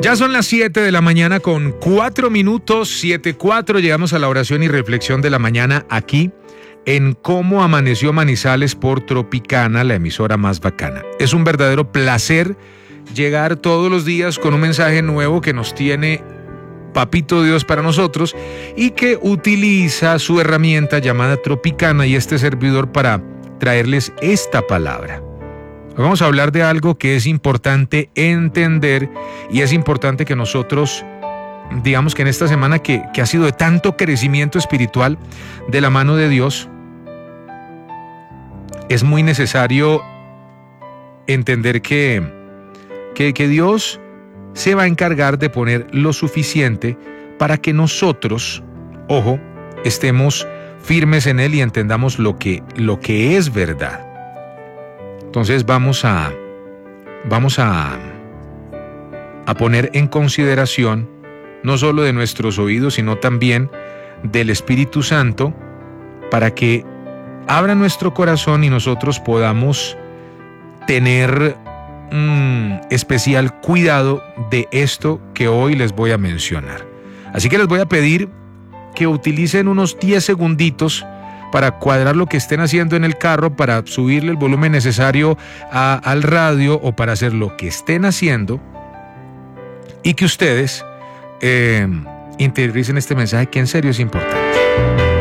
Ya son las 7 de la mañana con 4 minutos, 7:04. Llegamos a la oración y reflexión de la mañana aquí en Cómo Amaneció Manizales por Tropicana, la emisora más bacana. Es un verdadero placer llegar todos los días con un mensaje nuevo que nos tiene Papito Dios para nosotros y que utiliza su herramienta llamada Tropicana y este servidor para traerles esta palabra. Vamos a hablar de algo que es importante entender y es importante que nosotros, digamos que en esta semana que ha sido de tanto crecimiento espiritual de la mano de Dios, es muy necesario entender que Dios se va a encargar de poner lo suficiente para que nosotros, ojo, estemos firmes en Él y entendamos lo que es verdad. Entonces vamos a poner en consideración no solo de nuestros oídos, sino también del Espíritu Santo para que abra nuestro corazón y nosotros podamos tener especial cuidado de esto que hoy les voy a mencionar. Así que les voy a pedir que utilicen unos 10 segunditos para cuadrar lo que estén haciendo en el carro, para subirle el volumen necesario al radio o para hacer lo que estén haciendo y que ustedes interioricen este mensaje que en serio es importante.